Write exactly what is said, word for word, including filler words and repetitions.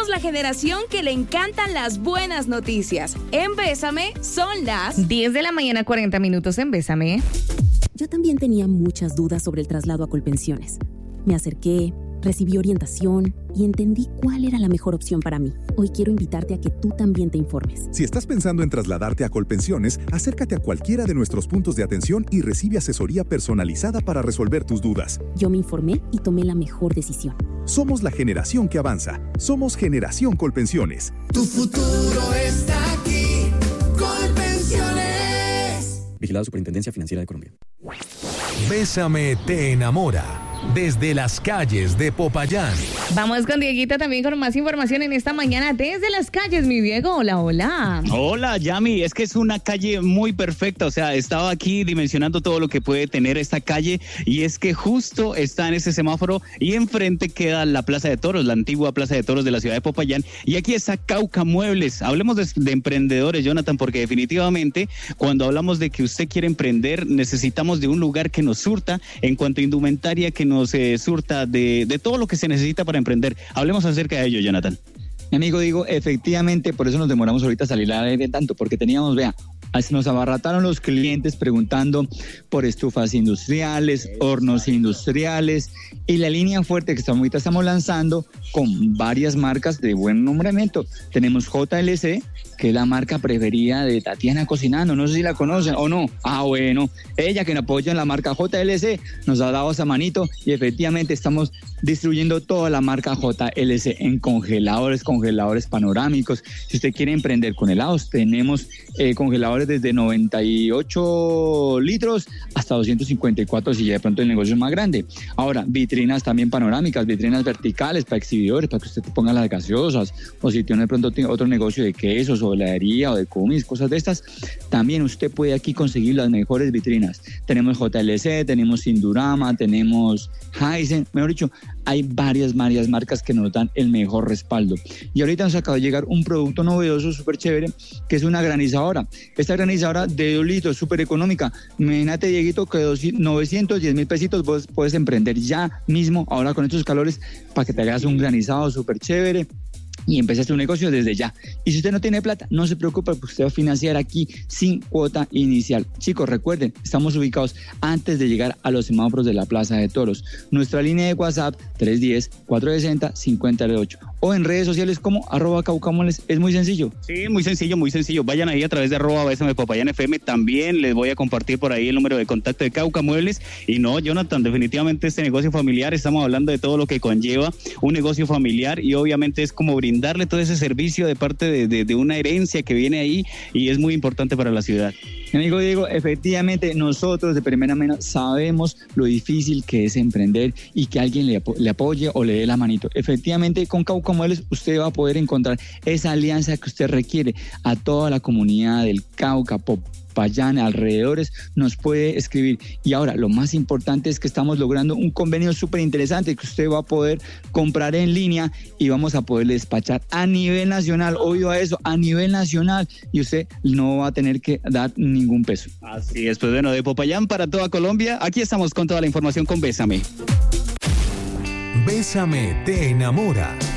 la generación que le encantan las buenas noticias. En Bésame son las diez de la mañana, cuarenta minutos en Bésame. Yo también tenía muchas dudas sobre el traslado a Colpensiones. Me acerqué, recibí orientación y entendí cuál era la mejor opción para mí. Hoy quiero invitarte a que tú también te informes. Si estás pensando en trasladarte a Colpensiones, acércate a cualquiera de nuestros puntos de atención y recibe asesoría personalizada para resolver tus dudas. Yo me informé y tomé la mejor decisión. Somos la generación que avanza. Somos Generación Colpensiones. Tu futuro está aquí. Colpensiones. Vigilado Superintendencia Financiera de Colombia. Bésame te enamora. Desde las calles de Popayán. Vamos con Dieguito también con más información en esta mañana desde las calles, mi Diego. Hola, hola. Hola, Yami. Es que es una calle muy perfecta. O sea, estaba aquí dimensionando todo lo que puede tener esta calle y es que justo está en ese semáforo y enfrente queda la Plaza de Toros, la antigua Plaza de Toros de la ciudad de Popayán. Y aquí está Cauca Muebles. Hablemos de, de emprendedores, Jonathan, porque definitivamente cuando hablamos de que usted quiere emprender, necesitamos de un lugar que nos surta en cuanto a indumentaria, que nos eh, surta de, de todo lo que se necesita para emprender. Hablemos acerca de ello, Jonathan. Mi amigo, digo, efectivamente, por eso nos demoramos ahorita a salir al aire tanto, porque teníamos, vea, nos abarrataron los clientes preguntando por estufas industriales, hornos industriales y la línea fuerte que ahorita estamos lanzando con varias marcas de buen nombramiento. Tenemos J L C, que es la marca preferida de Tatiana Cocinando, no sé si la conocen o no. Ah, bueno, ella que nos apoya en la marca J L C nos ha dado esa manito y efectivamente estamos distribuyendo toda la marca J L C en congeladores, congeladores panorámicos. Si usted quiere emprender con helados, tenemos eh, congeladores desde noventa y ocho litros hasta doscientos cincuenta y cuatro si ya de pronto el negocio es más grande. Ahora, vitrinas también panorámicas, vitrinas verticales para exhibidores, para que usted ponga las gaseosas, o si tiene de pronto otro negocio de quesos o heladería o de comis, cosas de estas, también usted puede aquí conseguir las mejores vitrinas. Tenemos J L C, tenemos Indurama, tenemos Hisense, mejor dicho, hay varias, varias marcas que nos dan el mejor respaldo. Y ahorita nos acaba de llegar un producto novedoso, súper chévere, que es una granizadora. Esta granizadora de dos litros, súper económica. Imagínate, Dieguito, que novecientos diez mil pesitos vos puedes emprender ya mismo, ahora con estos calores, para que te hagas un granizado súper chévere y empezaste un negocio desde ya. Y si usted no tiene plata, no se preocupe, porque usted va a financiar aquí sin cuota inicial. Chicos, recuerden, estamos ubicados antes de llegar a los semáforos de la Plaza de Toros. Nuestra línea de WhatsApp, tres uno cero, cuatro seis cero, cinco cero ocho. O en redes sociales como arroba caucamoles, es muy sencillo. Sí, muy sencillo, muy sencillo. Vayan ahí a través de arroba Bésame Popayán F M. También les voy a compartir por ahí el número de contacto de Cauca Muebles. Y no, Jonathan, definitivamente este negocio familiar, estamos hablando de todo lo que conlleva un negocio familiar y obviamente es como brindarle todo ese servicio de parte de, de, de una herencia que viene ahí y es muy importante para la ciudad. Mi amigo Diego, efectivamente nosotros de primera mano sabemos lo difícil que es emprender y que alguien le, apo- le apoye o le dé la manito. Efectivamente, con Cauca Muebles usted va a poder encontrar esa alianza que usted requiere. A toda la comunidad del Cauca, Popayán, alrededores, nos puede escribir. Y ahora, lo más importante es que estamos logrando un convenio súper interesante que usted va a poder comprar en línea y vamos a poder despachar a nivel nacional. Oído a eso, a nivel nacional, y usted no va a tener que dar ningún peso. Así es, pues bueno, de Popayán para toda Colombia, aquí estamos con toda la información con Bésame. Bésame te enamora.